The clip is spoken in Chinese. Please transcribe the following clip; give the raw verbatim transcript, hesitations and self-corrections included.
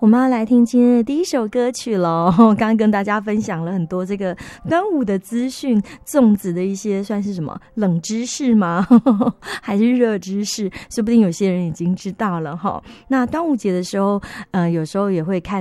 我们要来听今天的第一首歌曲咯。刚刚跟大家分享了很多这个端午的资讯，粽子的一些算是什么冷知识吗？还是热知识？说不定有些人已经知道了哈。那端午节的时候，呃，有时候也会看